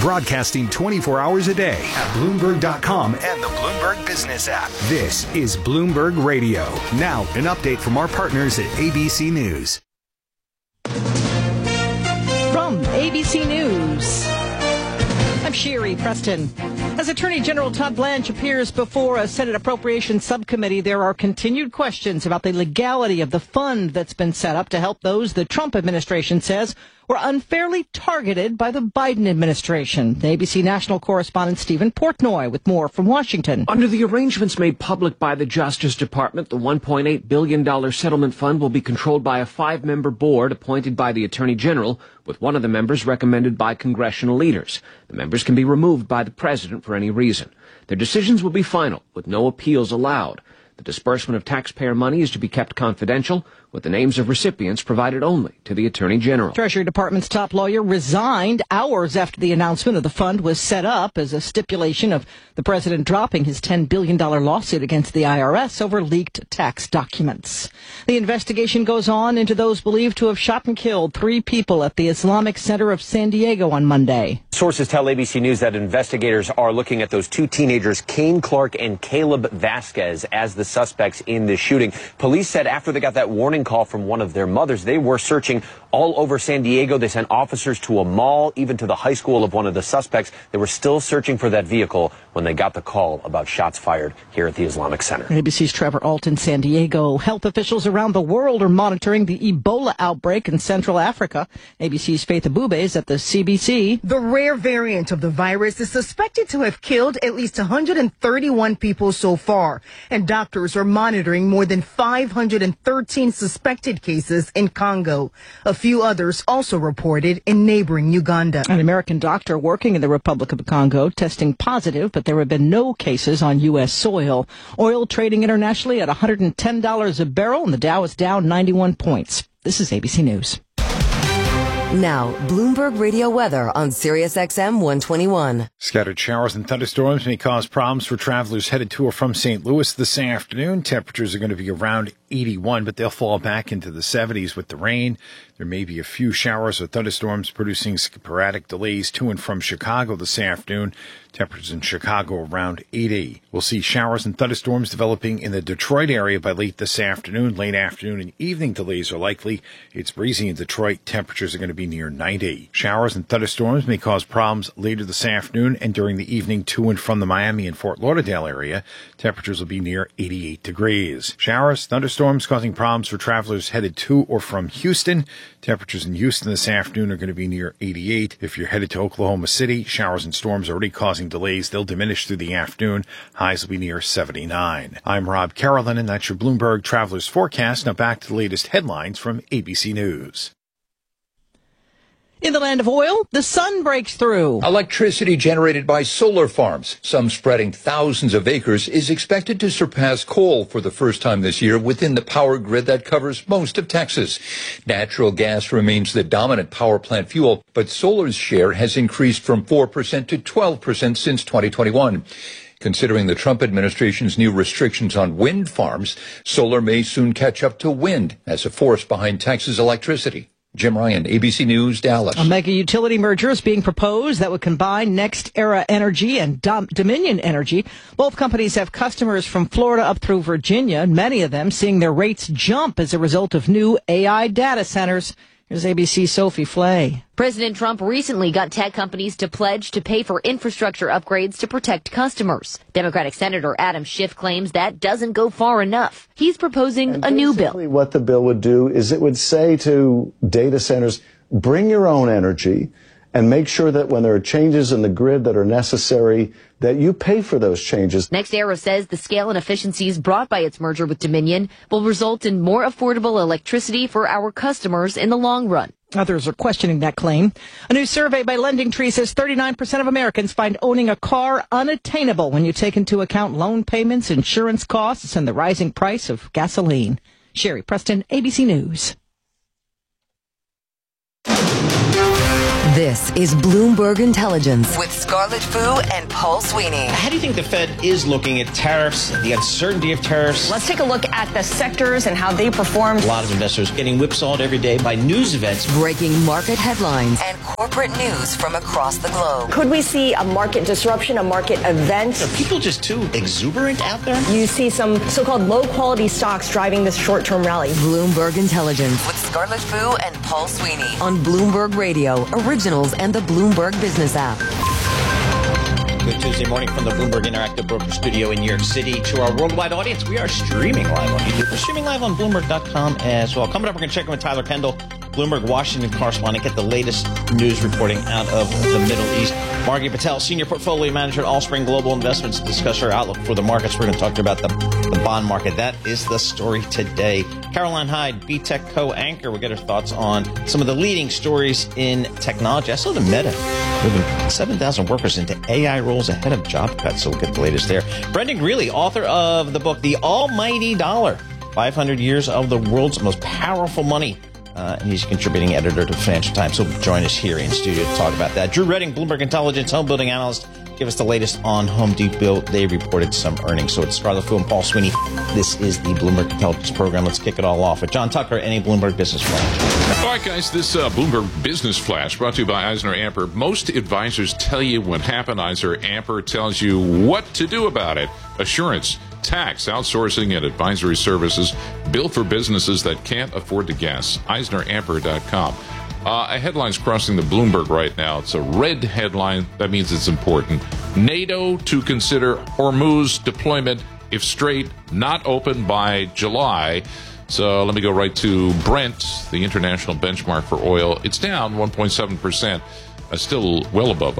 broadcasting 24 hours a day at Bloomberg.com and the Bloomberg Business app. This is Bloomberg Radio. Now, an update from our partners at ABC News. From ABC News, I'm Sherry Preston. As Attorney General Todd Blanche appears before a Senate Appropriations Subcommittee, there are continued questions about the legality of the fund that's been set up to help those the Trump administration says were unfairly targeted by the Biden administration. The ABC national correspondent Stephen Portnoy with more from Washington. Under the arrangements made public by the Justice Department, the $1.8 billion settlement fund will be controlled by a 5-member board appointed by the Attorney General, with one of the members recommended by congressional leaders. The members can be removed by the president for any reason. Their decisions will be final, with no appeals allowed. The disbursement of taxpayer money is to be kept confidential, with the names of recipients provided only to the Attorney General. Treasury Department's top lawyer resigned hours after the announcement of the fund was set up as a stipulation of the president dropping his $10 billion lawsuit against the IRS over leaked tax documents. The investigation goes on into those believed to have shot and killed 3 people at the Islamic Center of San Diego on Monday. Sources tell ABC News that investigators are looking at those 2 teenagers, Kane Clark and Caleb Vasquez, as the suspects in the shooting. Police said after they got that warning call from one of their mothers, they were searching all over San Diego. They sent officers to a mall, even to the high school of one of the suspects. They were still searching for that vehicle when they got the call about shots fired here at the Islamic Center. ABC's Trevor Ault in San Diego. Health officials around the world are monitoring the Ebola outbreak in Central Africa. ABC's Faith Abube is at the CBC. The rare variant of the virus is suspected to have killed at least 131 people so far, and doctors are monitoring more than 513 suspected cases in Congo. A few others also reported in neighboring Uganda. An American doctor working in the Republic of the Congo testing positive, but there have been no cases on U.S. soil. Oil trading internationally at $110 a barrel, and the Dow is down 91 points. This is ABC News. Now, Bloomberg Radio weather on Sirius XM 121. Scattered showers and thunderstorms may cause problems for travelers headed to or from St. Louis this afternoon. Temperatures are going to be around 81, but they'll fall back into the 70s with the rain. There may be a few showers or thunderstorms producing sporadic delays to and from Chicago this afternoon. Temperatures in Chicago around 80. We'll see showers and thunderstorms developing in the Detroit area by late this afternoon. Late afternoon and evening delays are likely. It's breezy in Detroit. Temperatures are going to be near 90. Showers and thunderstorms may cause problems later this afternoon and during the evening to and from the Miami and Fort Lauderdale area. Temperatures will be near 88 degrees. Showers, thunderstorms causing problems for travelers headed to or from Houston. Temperatures in Houston this afternoon are going to be near 88. If you're headed to Oklahoma City, showers and storms already causing delays. They'll diminish through the afternoon. Highs will be near 79. I'm Rob Carolyn, and that's your Bloomberg Travelers Forecast. Now back to the latest headlines from ABC News. In the land of oil, the sun breaks through. Electricity generated by solar farms, some spreading thousands of acres, is expected to surpass coal for the first time this year within the power grid that covers most of Texas. Natural gas remains the dominant power plant fuel, but solar's share has increased from 4% to 12% since 2021. Considering the Trump administration's new restrictions on wind farms, solar may soon catch up to wind as a force behind Texas electricity. Jim Ryan, ABC News, Dallas. A mega utility merger is being proposed that would combine NextEra Energy and Dominion Energy. Both companies have customers from Florida up through Virginia, many of them seeing their rates jump as a result of new AI data centers. Here's ABC's Sophie Flay. President Trump recently got tech companies to pledge to pay for infrastructure upgrades to protect customers. Democratic Senator Adam Schiff claims that doesn't go far enough. He's proposing a new bill. What the bill would do is it would say to data centers, bring your own energy and make sure that when there are changes in the grid that are necessary, that you pay for those changes. NextEra says the scale and efficiencies brought by its merger with Dominion will result in more affordable electricity for our customers in the long run. Others are questioning that claim. A new survey by LendingTree says 39% of Americans find owning a car unattainable when you take into account loan payments, insurance costs, and the rising price of gasoline. Sherry Preston, ABC News. This is Bloomberg Intelligence with Scarlett Fu and Paul Sweeney. How do you think the Fed is looking at tariffs, the uncertainty of tariffs? Let's take a look at the sectors and how they performed. A lot of investors getting whipsawed every day by news events. Breaking market headlines and corporate news from across the globe. Could we see a market disruption, a market event? Are people just too exuberant out there? You see some so-called low-quality stocks driving this short-term rally. Bloomberg Intelligence with Scarlett Fu and Paul Sweeney on Bloomberg Radio, Originals, and the Bloomberg Business app. Good Tuesday morning from the Bloomberg Interactive Broker Studio in New York City to our worldwide audience. We are streaming live on YouTube. We're streaming live on Bloomberg.com as well. Coming up, we're going to check in with Tyler Kendall, Bloomberg Washington correspondent, get the latest news reporting out of the Middle East. Margie Patel, Senior Portfolio Manager at Allspring Global Investments, to discuss our outlook for the markets. We're going to talk to you about the bond market. That is the story today. Caroline Hyde, BTech co-anchor, we'll get her thoughts on some of the leading stories in technology. I saw the Meta moving 7,000 workers into AI roles ahead of job cuts, so we'll get the latest there. Brendan Greeley, author of the book, The Almighty Dollar, 500 Years of the World's Most Powerful Money. He's a contributing editor to the Financial Times. He'll join us here in studio to talk about that. Drew Redding, Bloomberg Intelligence home building analyst, give us the latest on Home Depot. They reported some earnings. So it's Scarlett Fu and Paul Sweeney. This is the Bloomberg Intelligence program. Let's kick it all off with John Tucker and a Bloomberg Business Flash. All right, guys, this Bloomberg Business Flash brought to you by Eisner Amper. Most advisors tell you what happened. Eisner Amper tells you what to do about it. Assurance, tax, outsourcing, and advisory services built for businesses that can't afford to guess. EisnerAmper.com. A headline's crossing the Bloomberg right now. It's a red headline. That means it's important. NATO to consider Hormuz deployment if Strait not open by July. So let me go right to Brent, the international benchmark for oil. It's down 1.7%. Still well above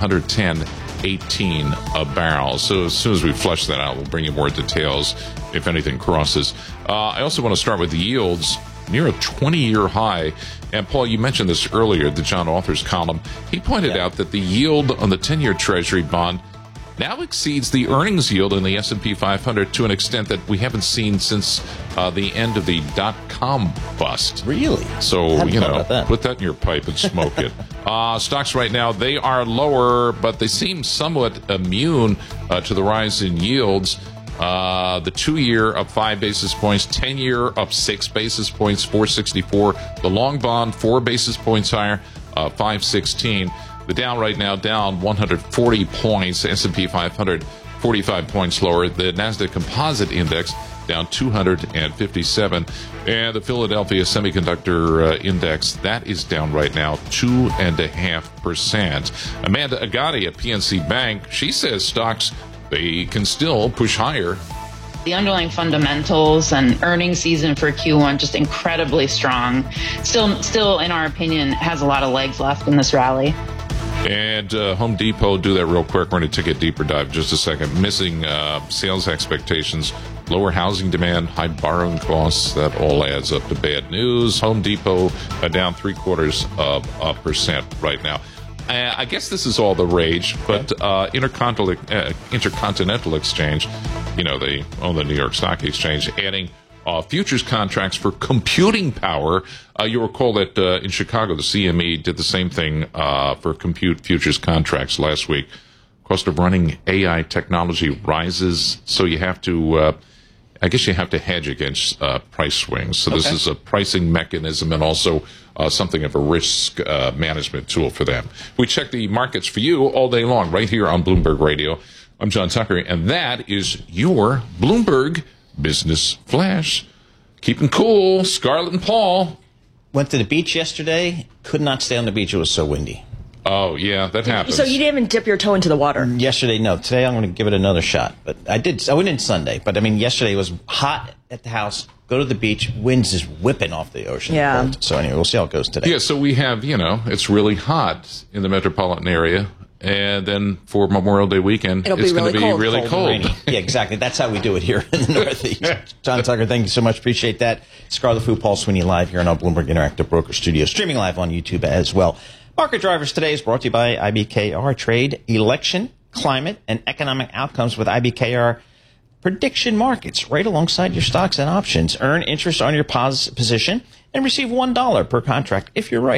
110.18 a barrel. So as soon as we flush that out, we'll bring you more details if anything crosses. I also want to start with the yields near a 20-year high. And, Paul, you mentioned this earlier, the John Author's column. He pointed out that the yield on the 10-year Treasury bond now exceeds the earnings yield in the S&P 500 to an extent that we haven't seen since the end of the dot-com bust. Really? So, put that in your pipe and smoke it. Stocks right now, they are lower, but they seem somewhat immune to the rise in yields. The 2-year up 5 basis points, 10-year up 6 basis points, 464. The long bond 4 basis points higher, 516. The Dow right now down 140 points. S&P 500 45 points lower. The Nasdaq Composite Index down 257. And the Philadelphia Semiconductor Index, that is down right now 2.5%. Amanda Agati at PNC Bank, she says stocks, they can still push higher. The underlying fundamentals and earnings season for Q1 just incredibly strong. Still, in our opinion, has a lot of legs left in this rally. And Home Depot, do that real quick. We're going to take a deeper dive in just a second. Missing sales expectations, lower housing demand, high borrowing costs. That all adds up to bad news. Home Depot down 0.75% right now. I guess this is all the rage, but Intercontinental Exchange, they own the New York Stock Exchange, adding futures contracts for computing power. You'll recall that in Chicago, the CME did the same thing for compute futures contracts last week. Cost of running AI technology rises, so you have to, you have to hedge against price swings. So this is a pricing mechanism and also something of a risk management tool for them. We check the markets for you all day long right here on Bloomberg Radio. I'm John Tucker, and that is your Bloomberg Business Flash. Keeping cool. Scarlett and Paul. Went to the beach yesterday. Could not stay on the beach. It was so windy. Oh, yeah, that happens. So you didn't even dip your toe into the water? Yesterday, no. Today, I'm going to give it another shot. But I went in Sunday. But, yesterday was hot at the house. Go to the beach. Winds just whipping off the ocean. Yeah. So, anyway, we'll see how it goes today. Yeah, so we have, it's really hot in the metropolitan area. And then for Memorial Day weekend, it's going to be really cold. Yeah, exactly. That's how we do it here in the Northeast. John Tucker, thank you so much. Appreciate that. Scarlett Fu, Paul Sweeney live here in our Bloomberg Interactive Broker Studio, streaming live on YouTube as well. Market Drivers today is brought to you by IBKR. Trade, election, climate, and economic outcomes with IBKR prediction markets right alongside your stocks and options. Earn interest on your position and receive $1 per contract if you're right.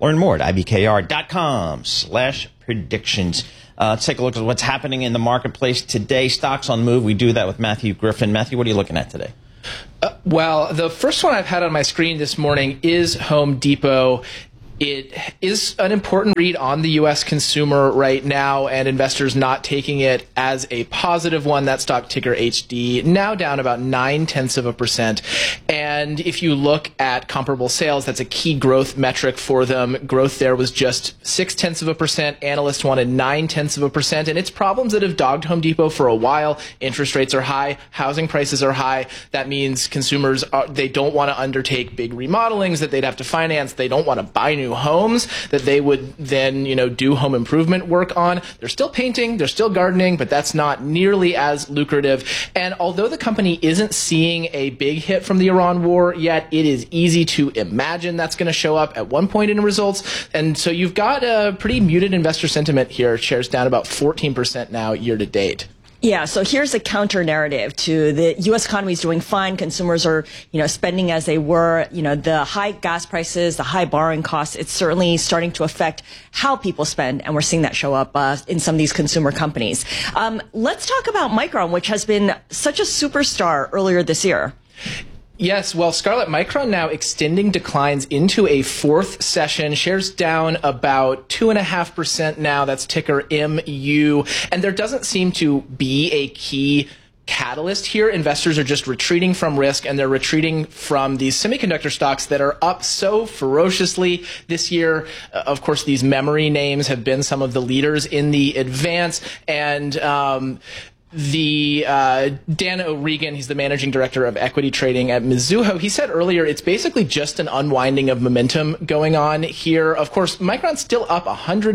Learn more at ibkr.com/predictions. Let's take a look at what's happening in the marketplace today. Stocks on the move. We do that with Matthew Griffin. Matthew, what are you looking at today? Well, the first one I've had on my screen this morning is Home Depot. It is an important read on the U.S. consumer right now, and investors not taking it as a positive one. That stock, ticker HD, now down about 0.9%. And if you look at comparable sales, that's a key growth metric for them. Growth there was just 0.6%. Analysts wanted 0.9%. And it's problems that have dogged Home Depot for a while. Interest rates are high. Housing prices are high. That means consumers, they don't want to undertake big remodelings that they'd have to finance. They don't want to buy new homes that they would then, do home improvement work on. They're still painting, they're still gardening, but that's not nearly as lucrative. And although the company isn't seeing a big hit from the Iran war yet, it is easy to imagine that's going to show up at one point in results. And so you've got a pretty muted investor sentiment here. Shares down about 14% now year to date. Yeah, so here's a counter narrative to the U.S. economy is doing fine. Consumers are, spending as they were. The high gas prices, the high borrowing costs, it's certainly starting to affect how people spend. And we're seeing that show up in some of these consumer companies. Let's talk about Micron, which has been such a superstar earlier this year. Yes, well, Scarlett, Micron now extending declines into a fourth session. Shares down about 2.5% now. That's ticker MU. And there doesn't seem to be a key catalyst here. Investors are just retreating from risk, and they're retreating from these semiconductor stocks that are up so ferociously this year. Of course, these memory names have been some of the leaders in the advance, and Dan O'Regan, he's the managing director of equity trading at Mizuho. He said earlier it's basically just an unwinding of momentum going on here. Of course, Micron's still up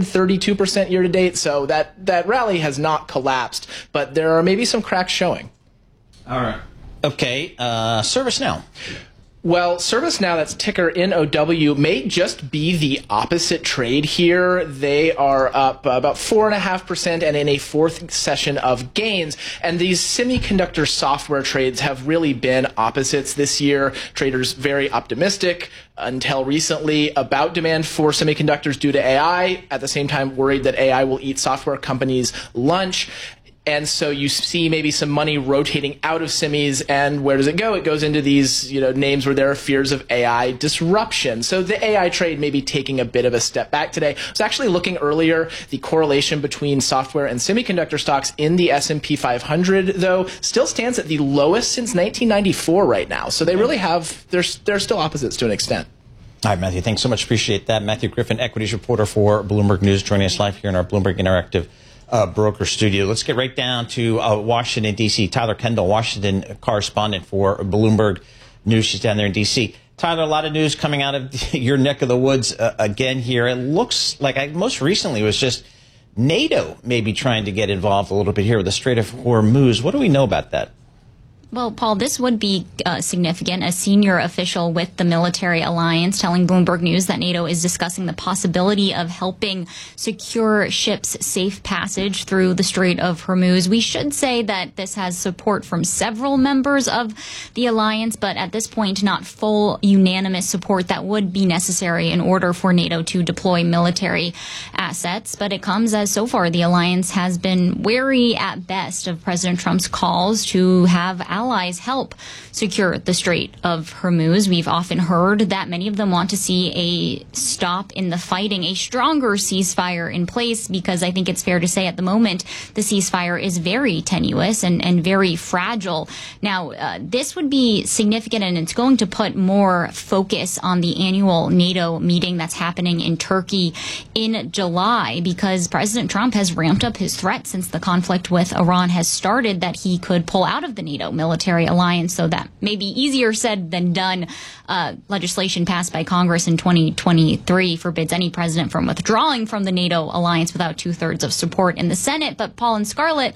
132% year to date, so that rally has not collapsed, but there are maybe some cracks showing. All right. Okay, ServiceNow. Well, ServiceNow, that's ticker NOW, may just be the opposite trade here. They are up about 4.5% and in a fourth session of gains. And these semiconductor software trades have really been opposites this year. Traders very optimistic until recently about demand for semiconductors due to AI, at the same time worried that AI will eat software companies' lunch. And so you see maybe some money rotating out of semis, and where does it go? It goes into these, names where there are fears of AI disruption. So the AI trade may be taking a bit of a step back today. I was actually looking earlier, the correlation between software and semiconductor stocks in the S&P 500, though, still stands at the lowest since 1994 right now. So they really they're still opposites to an extent. All right, Matthew, thanks so much. Appreciate that. Matthew Griffin, equities reporter for Bloomberg News, joining us live here in our Bloomberg Interactive broker studio. Let's get right down to Washington, D.C. Tyler Kendall, Washington correspondent for Bloomberg News. She's down there in D.C. Tyler, a lot of news coming out of your neck of the woods again here. It looks like most recently was just NATO maybe trying to get involved a little bit here with the Strait of Hormuz. What do we know about that? Well, Paul, this would be significant. A senior official with the military alliance telling Bloomberg News that NATO is discussing the possibility of helping secure ships' safe passage through the Strait of Hormuz. We should say that this has support from several members of the alliance, but at this point, not full unanimous support that would be necessary in order for NATO to deploy military assets. But it comes as so far the alliance has been wary at best of President Trump's calls to have allies help secure the Strait of Hormuz. We've often heard that many of them want to see a stop in the fighting, a stronger ceasefire in place, because I think it's fair to say at the moment the ceasefire is very tenuous and very fragile. Now, this would be significant, and it's going to put more focus on the annual NATO meeting that's happening in Turkey in July, because President Trump has ramped up his threat since the conflict with Iran has started that he could pull out of the NATO military alliance. So that may be easier said than done. Legislation passed by Congress in 2023 forbids any president from withdrawing from the NATO alliance without 2/3 of support in the Senate. But Paul and Scarlett,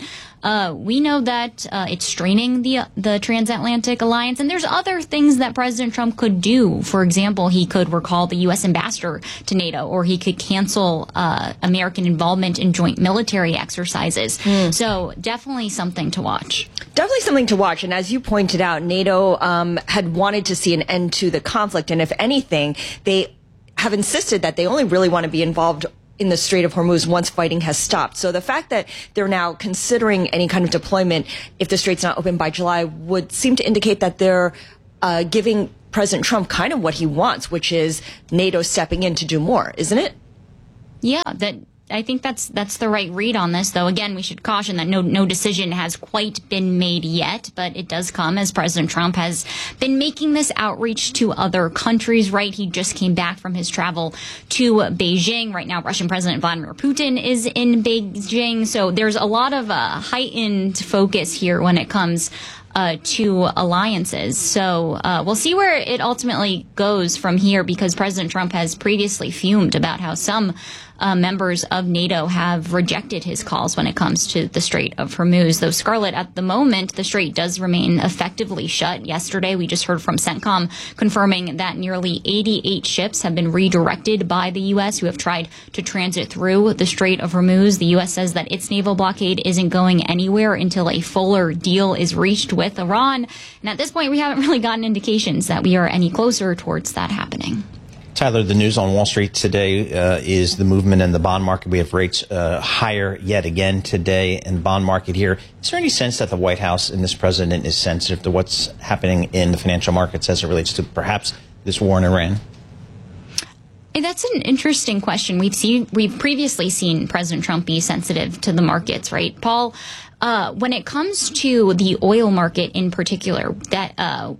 we know that it's straining the transatlantic alliance, and there's other things that President Trump could do. For example, he could recall the U.S. ambassador to NATO, or he could cancel American involvement in joint military exercises. So definitely something to watch. Definitely something to watch. And as you pointed out, NATO had wanted to see an end to the conflict. And if anything, they have insisted that they only really want to be involved in the Strait of Hormuz once fighting has stopped. So the fact that they're now considering any kind of deployment if the strait's not open by July would seem to indicate that they're giving President Trump kind of what he wants, which is NATO stepping in to do more, isn't it? Yeah, I think that's the right read on this, though. Again, we should caution that no decision has quite been made yet, but it does come as President Trump has been making this outreach to other countries, right? He just came back from his travel to Beijing. Right now, Russian President Vladimir Putin is in Beijing. So there's a lot of heightened focus here when it comes to alliances. So we'll see where it ultimately goes from here, because President Trump has previously fumed about how some members of NATO have rejected his calls when it comes to the Strait of Hormuz. Though, Scarlett, at the moment, the strait does remain effectively shut. Yesterday, we just heard from CENTCOM confirming that nearly 88 ships have been redirected by the U.S. who have tried to transit through the Strait of Hormuz. The U.S. says that its naval blockade isn't going anywhere until a fuller deal is reached with Iran. And at this point, we haven't really gotten indications that we are any closer towards that happening. Tyler, the news on Wall Street today is the movement in the bond market. We have rates higher yet again today in the bond market here. Is there any sense that the White House and this president is sensitive to what's happening in the financial markets as it relates to perhaps this war in Iran? That's an interesting question. We've previously seen President Trump be sensitive to the markets, right, Paul? When it comes to the oil market in particular, that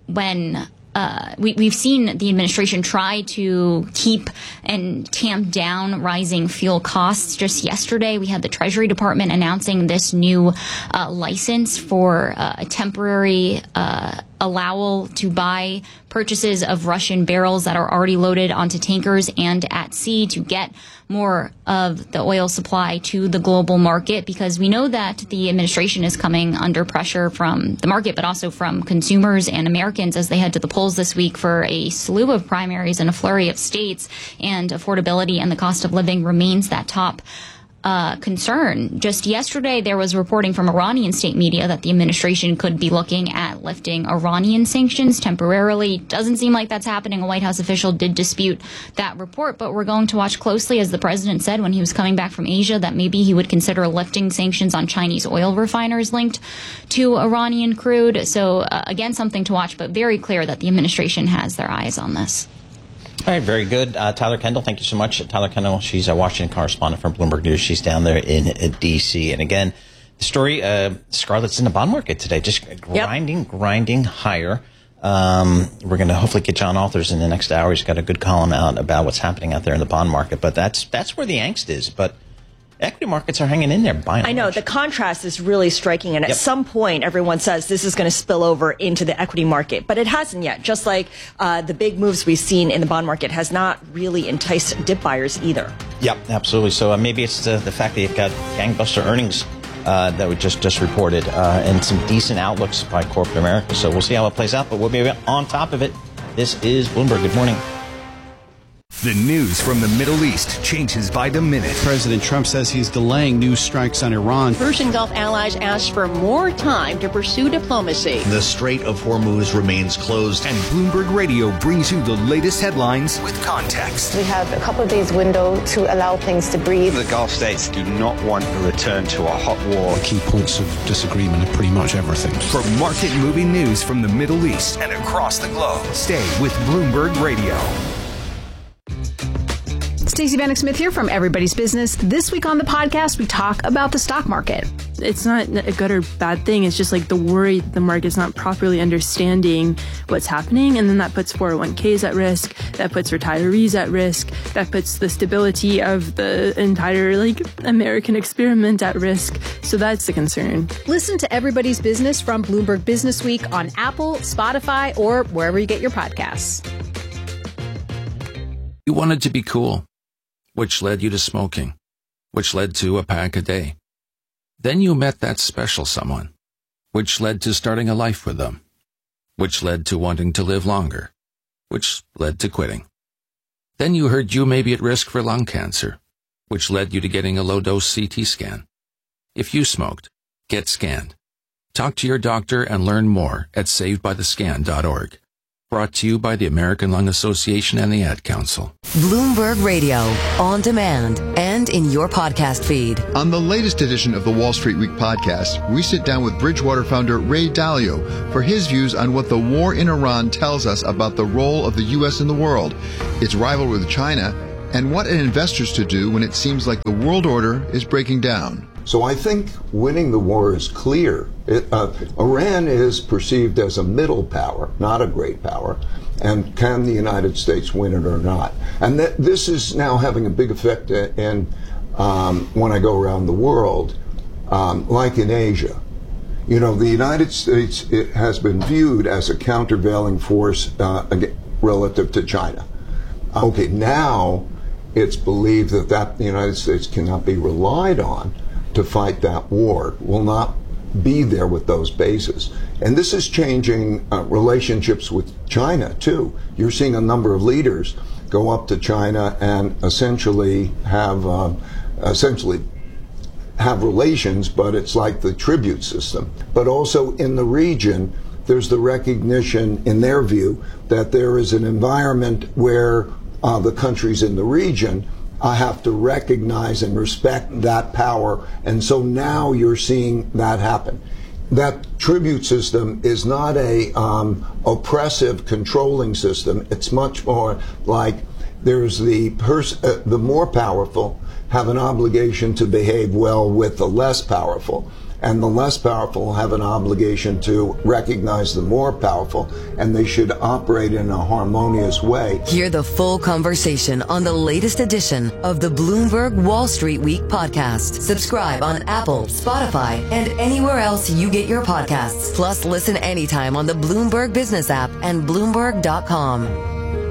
we've seen the administration try to keep and tamp down rising fuel costs. Just yesterday, we had the Treasury Department announcing this new license for a temporary allowal to buy purchases of Russian barrels that are already loaded onto tankers and at sea to get more of the oil supply to the global market, because we know that the administration is coming under pressure from the market, but also from consumers and Americans as they head to the polls this week for a slew of primaries in a flurry of states, and affordability and the cost of living remains that top concern. Just yesterday, there was reporting from Iranian state media that the administration could be looking at lifting Iranian sanctions temporarily. Doesn't seem like that's happening. A White House official did dispute that report, but we're going to watch closely, as the president said when he was coming back from Asia, that maybe he would consider lifting sanctions on Chinese oil refiners linked to Iranian crude. So again, something to watch, but very clear that the administration has their eyes on this. All right, very good. Tyler Kendall, thank you so much. Tyler Kendall, she's a Washington correspondent from Bloomberg News. She's down there in D.C. And again, the story, Scarlett's in the bond market today, just grinding higher. We're going to hopefully get John Authers in the next hour. He's got a good column out about what's happening out there in the bond market. But that's where the angst is. But equity markets are hanging in there. I know. The contrast is really striking. And at some point, everyone says this is going to spill over into the equity market. But it hasn't yet. Just like the big moves we've seen in the bond market has not really enticed dip buyers either. Yep, absolutely. So maybe it's the fact that you've got gangbuster earnings that we just reported and some decent outlooks by corporate America. So we'll see how it plays out. But we'll be on top of it. This is Bloomberg. Good morning. The news from the Middle East changes by the minute. President Trump says he's delaying new strikes on Iran. Persian Gulf allies ask for more time to pursue diplomacy. The Strait of Hormuz remains closed. And Bloomberg Radio brings you the latest headlines with context. We have a couple of days window to allow things to breathe. The Gulf states do not want a return to a hot war. The key points of disagreement are pretty much everything. For market-moving news from the Middle East and across the globe, stay with Bloomberg Radio. Stacey Vanek Smith here from Everybody's Business. This week on the podcast, we talk about the stock market. It's not a good or bad thing. It's just like the worry the market's not properly understanding what's happening. And then that puts 401ks at risk. That puts retirees at risk. That puts the stability of the entire American experiment at risk. So that's the concern. Listen to Everybody's Business from Bloomberg Business Week on Apple, Spotify, or wherever you get your podcasts. You wanted to be cool, which led you to smoking, which led to a pack a day. Then you met that special someone, which led to starting a life with them, which led to wanting to live longer, which led to quitting. Then you heard you may be at risk for lung cancer, which led you to getting a low-dose CT scan. If you smoked, get scanned. Talk to your doctor and learn more at savedbythescan.org. Brought to you by the American Lung Association and the Ad Council. Bloomberg Radio, on demand and in your podcast feed. On the latest edition of the Wall Street Week podcast, we sit down with Bridgewater founder Ray Dalio for his views on what the war in Iran tells us about the role of the U.S. in the world, its rivalry with China, and what an investor's to do when it seems like the world order is breaking down. So I think winning the war is clear. Iran is perceived as a middle power, not a great power. And can the United States win it or not? And this is now having a big effect in when I go around the world, like in Asia. You know, the United States has been viewed as a countervailing force relative to China. Okay, now it's believed that the United States cannot be relied on to fight that war, will not be there with those bases. And this is changing relationships with China, too. You're seeing a number of leaders go up to China and essentially have relations, but it's like the tribute system. But also in the region, there's the recognition, in their view, that there is an environment where the countries in the region have to recognize and respect that power. And so now you're seeing that happen. That tribute system is not a oppressive, controlling system. It's much more like there's the more powerful have an obligation to behave well with the less powerful, and the less powerful have an obligation to recognize the more powerful, and they should operate in a harmonious way. Hear the full conversation on the latest edition of the Bloomberg Wall Street Week podcast. Subscribe on Apple, Spotify, and anywhere else you get your podcasts. Plus, listen anytime on the Bloomberg Business app and Bloomberg.com.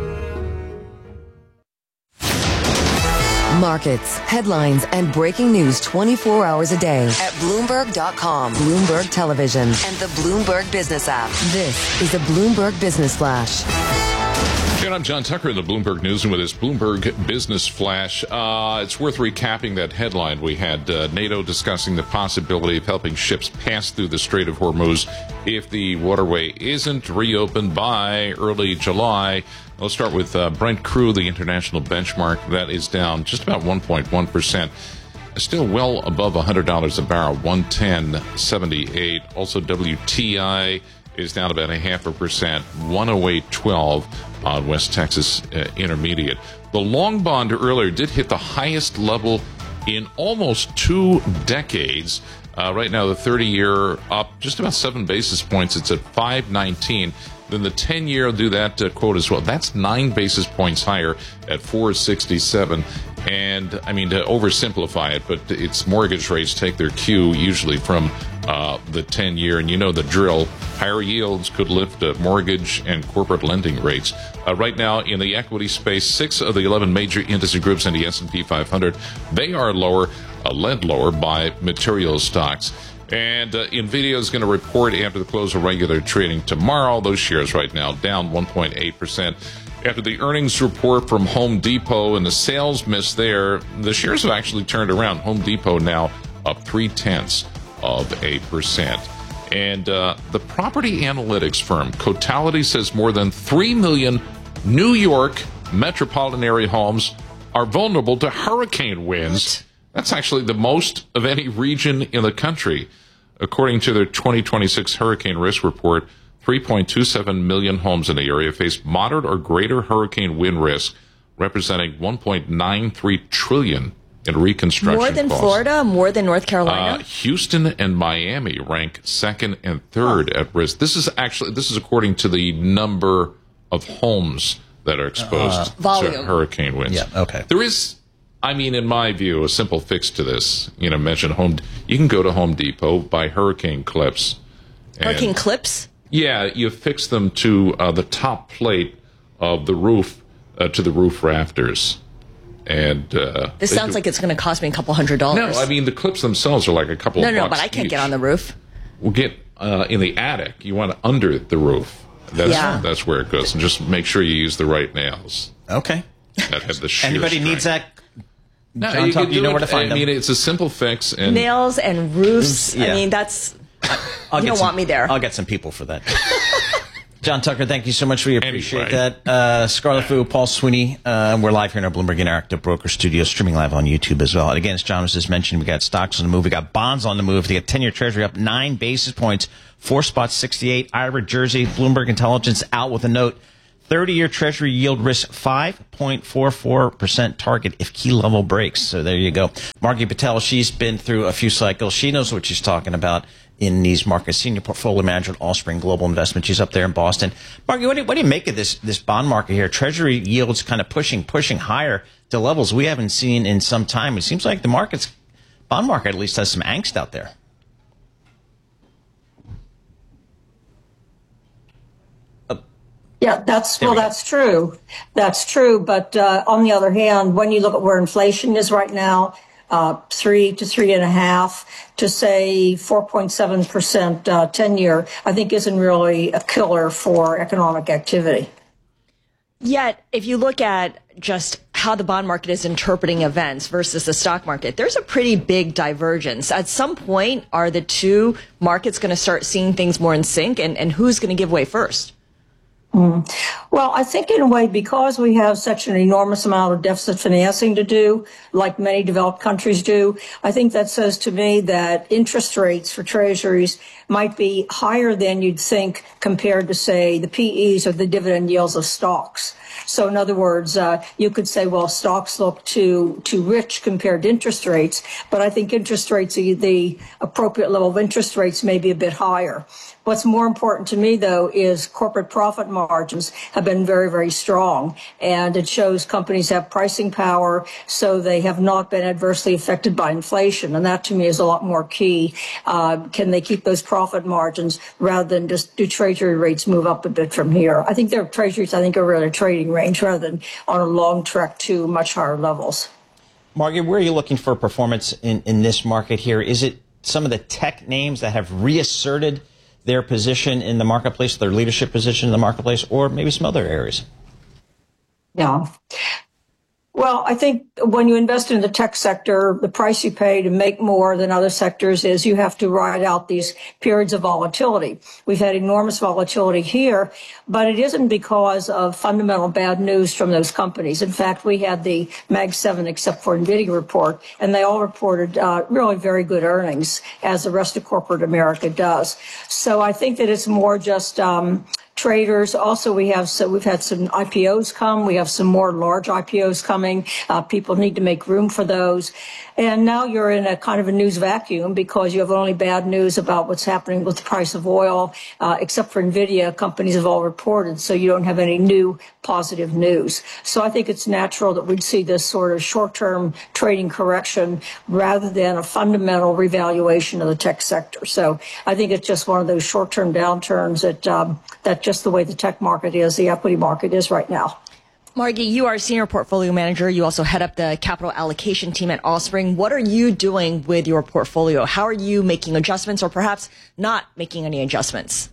Markets, headlines, and breaking news 24 hours a day at Bloomberg.com, Bloomberg Television, and the Bloomberg Business app. This is a Bloomberg Business Flash. And I'm John Tucker in the Bloomberg News, and with this Bloomberg Business Flash, it's worth recapping that headline. We had NATO discussing the possibility of helping ships pass through the Strait of Hormuz if the waterway isn't reopened by early July. Let's start with Brent Crude, the international benchmark. That is down just about 1.1%. Still well above $100 a barrel, 110.78. Also, WTI is down about 0.5%, 108.12 on West Texas Intermediate. The long bond earlier did hit the highest level in almost 2 decades. Right now, the 30-year up just about 7 basis points. It's at 5.19. Then the 10-year will do that quote as well. That's 9 basis points higher at 4.67. And, I mean, to oversimplify it, but its mortgage rates take their cue usually from the 10-year. And you know the drill. Higher yields could lift mortgage and corporate lending rates. Right now, in the equity space, 6 of the 11 major industry groups in the S&P 500, they are lower, led lower by materials stocks. And NVIDIA is going to report after the close of regular trading tomorrow. Those shares right now down 1.8%. After the earnings report from Home Depot and the sales miss there, the shares have actually turned around. Home Depot now up 0.3%. And the property analytics firm Cotality says more than 3 million New York metropolitan area homes are vulnerable to hurricane winds. That's actually the most of any region in the country. According to their 2026 hurricane risk report, 3.27 million homes in the area face moderate or greater hurricane wind risk, representing $1.93 trillion in reconstruction costs. More than costs. Florida, more than North Carolina? Houston and Miami rank second and third at risk. This is according to the number of homes that are exposed to hurricane winds. Yeah, okay. There is, I mean, in my view, a simple fix to this. You know, mention you can go to Home Depot, buy hurricane clips. Hurricane clips? Yeah, you fix them to the top plate of the roof, to the roof rafters. And this sounds like it's going to cost me a couple $100. No, I mean, the clips themselves are like a couple of bucks. No, but I can't get on the roof. We'll get in the attic. You want it under the roof. That's where it goes. And just make sure you use the right nails. Okay. That have the shear Anybody strength. needs that? No, you know where to find them. I mean, it's a simple fix. And nails and roofs. Yeah. I mean, that's... You don't want me there. I'll get some people for that. John Tucker, thank you so much. We appreciate that. Scarlet Fu, Paul Sweeney. We're live here in our Bloomberg Interactive Broker Studio, streaming live on YouTube as well. And again, as John was just mentioning, we got stocks on the move. We got bonds on the move. We got 10-year Treasury up 9 basis points, 4.68. Ira Jersey, Bloomberg Intelligence out with a note. 30-year Treasury yield risk 5.44% target if key level breaks. So there you go. Margie Patel, she's been through a few cycles. She knows what she's talking about in these markets. Senior portfolio manager at Allspring Global Investment. She's up there in Boston. Margie, what do you make of this bond market here? Treasury yields kind of pushing higher to levels we haven't seen in some time. It seems like the bond market at least has some angst out there. Yeah, that's true. That's true. But on the other hand, when you look at where inflation is right now, 3 to 3.5 to say 4.7% 10-year, I think isn't really a killer for economic activity. Yet, if you look at just how the bond market is interpreting events versus the stock market, there's a pretty big divergence. At some point, are the two markets going to start seeing things more in sync, and who's going to give way first? Well, I think in a way, because we have such an enormous amount of deficit financing to do, like many developed countries do, I think that says to me that interest rates for treasuries might be higher than you'd think compared to, say, the PEs or the dividend yields of stocks. So in other words, you could say, well, stocks look too rich compared to interest rates, but I think interest rates, the appropriate level of interest rates may be a bit higher. What's more important to me, though, is corporate profit margins have been very, very strong, and it shows companies have pricing power, so they have not been adversely affected by inflation, and that to me is a lot more key. Can they keep those profit margins rather than just do treasury rates move up a bit from here? I think their treasuries, are in a trading range rather than on a long trek to much higher levels. Margie, where are you looking for performance in this market here? Is it some of the tech names that have reasserted their position in the marketplace, their leadership position in the marketplace, or maybe some other areas? Yeah. Well, I think when you invest in the tech sector, the price you pay to make more than other sectors is you have to ride out these periods of volatility. We've had enormous volatility here, but it isn't because of fundamental bad news from those companies. In fact, we had the Mag 7, except for NVIDIA report, and they all reported really very good earnings, as the rest of corporate America does. So I think that it's more just traders. Also, we've had some IPOs come. We have some more large IPOs coming. People need to make room for those. And now you're in a kind of a news vacuum because you have only bad news about what's happening with the price of oil, except for NVIDIA. Companies have all reported, so you don't have any new positive news. So I think it's natural that we'd see this sort of short-term trading correction rather than a fundamental revaluation of the tech sector. So I think it's just one of those short-term downturns that just the way the tech market is, the equity market is right now. Margie, you are a senior portfolio manager. You also head up the capital allocation team at Allspring. What are you doing with your portfolio? How are you making adjustments or perhaps not making any adjustments?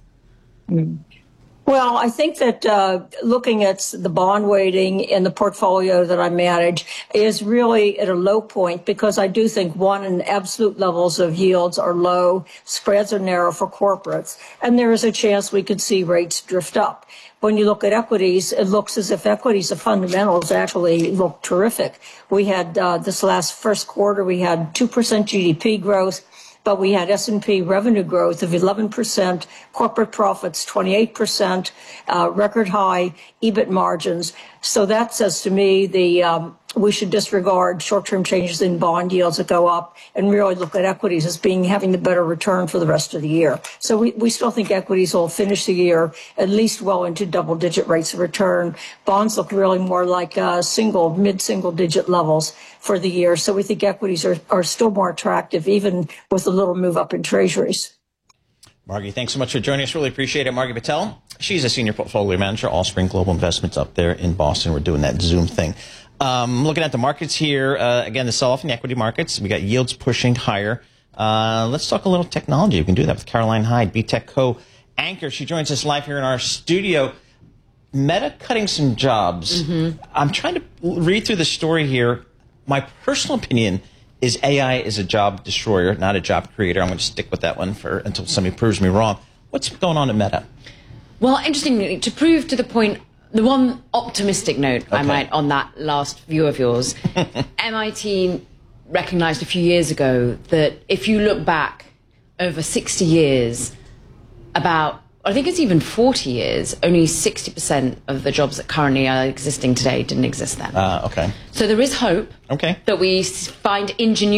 Well, I think that looking at the bond weighting in the portfolio that I manage is really at a low point because I do think, one, in absolute levels of yields are low, spreads are narrow for corporates, and there is a chance we could see rates drift up. When you look at equities, it looks as if equities, the fundamentals actually look terrific. We had this last first quarter, we had 2% GDP growth, but we had S&P revenue growth of 11%, corporate profits 28%, record high EBIT margins. So that says to me we should disregard short-term changes in bond yields that go up and really look at equities as having the better return for the rest of the year. So we still think equities will finish the year at least well into double-digit rates of return. Bonds look really more like mid-single-digit levels for the year. So we think equities are still more attractive, even with a little move up in treasuries. Margie, thanks so much for joining us. Really appreciate it. Margie Patel, she's a senior portfolio manager, Allspring Global Investments up there in Boston. We're doing that Zoom thing. Looking at the markets here, again, the sell-off in the equity markets. We got yields pushing higher. Let's talk a little technology. We can do that with Caroline Hyde, BTech Co-anchor. She joins us live here in our studio. Meta cutting some jobs. Mm-hmm. I'm trying to read through the story here. My personal opinion is AI is a job destroyer, not a job creator. I'm going to stick with that one until somebody proves me wrong. What's going on at Meta? Well, interestingly, to prove to the point, the one optimistic note I might on that last view of yours, MIT recognized a few years ago that if you look back over 60 years, about, I think it's even 40 years, only 60% of the jobs that currently are existing today didn't exist then. Okay. So there is hope that we find ingenuity